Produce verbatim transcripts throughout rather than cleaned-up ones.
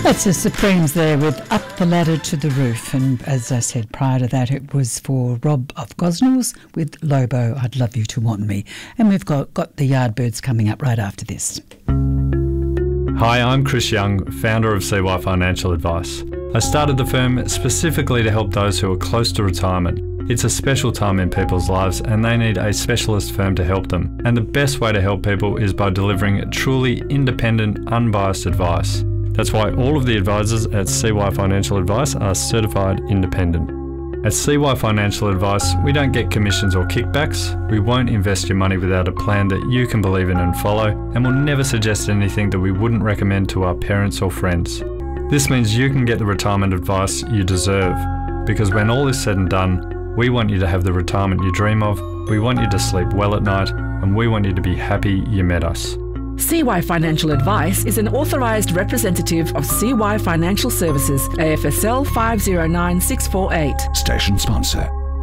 That's the Supremes there with Up the Ladder to the Roof. And as I said prior to that, it was for Rob of Gosnells with Lobo, I'd Love You to Want Me. And we've got, got the Yardbirds coming up right after this. Hi, I'm Chris Young, founder of C Y Financial Advice. I started the firm specifically to help those who are close to retirement. It's a special time in people's lives and they need a specialist firm to help them. And the best way to help people is by delivering truly independent, unbiased advice. That's why all of the advisors at C Y Financial Advice are certified independent. At C Y Financial Advice, we don't get commissions or kickbacks. We won't invest your money without a plan that you can believe in and follow, and we'll never suggest anything that we wouldn't recommend to our parents or friends. This means you can get the retirement advice you deserve, because when all is said and done, we want you to have the retirement you dream of, we want you to sleep well at night, and we want you to be happy you met us. C Y Financial Advice is an authorised representative of C Y Financial Services, A F S L five zero nine six four eight. Station sponsor.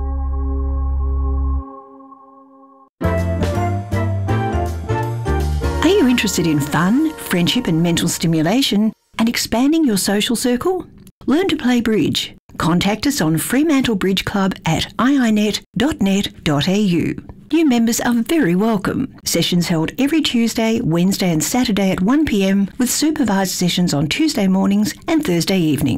Are you interested in fun, friendship and mental stimulation and expanding your social circle? Learn to play bridge. Contact us on Fremantle Bridge Club at i i net dot net dot a u. New members are very welcome. Sessions held every Tuesday, Wednesday and Saturday at one p m with supervised sessions on Tuesday mornings and Thursday evenings.